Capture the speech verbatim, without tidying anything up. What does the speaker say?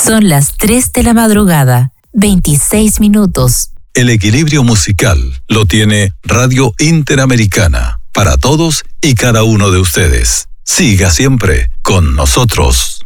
Son las tres de la madrugada, veintiséis minutos. El equilibrio musical lo tiene Radio Interamericana, para todos y cada uno de ustedes. Siga siempre con nosotros.